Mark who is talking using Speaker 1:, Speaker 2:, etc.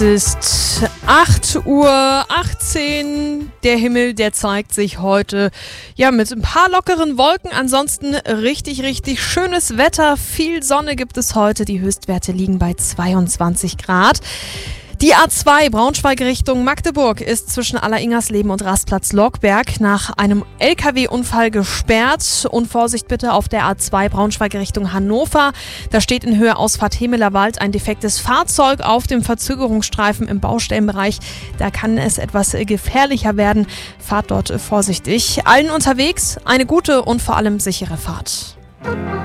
Speaker 1: Es ist 8:18 Uhr. Der Himmel, der zeigt sich heute mit ein paar lockeren Wolken. Ansonsten richtig schönes Wetter. Viel Sonne gibt es heute. Die Höchstwerte liegen bei 22 Grad. Die A2 Braunschweig Richtung Magdeburg ist zwischen Alleringers-Leben und Rastplatz Lockberg nach einem LKW-Unfall gesperrt. Und Vorsicht bitte auf der A2 Braunschweig Richtung Hannover. Da steht in Höhe Ausfahrt Hemelerwald ein defektes Fahrzeug auf dem Verzögerungsstreifen im Baustellenbereich. Da kann es etwas gefährlicher werden. Fahrt dort vorsichtig. Allen unterwegs eine gute und vor allem sichere Fahrt.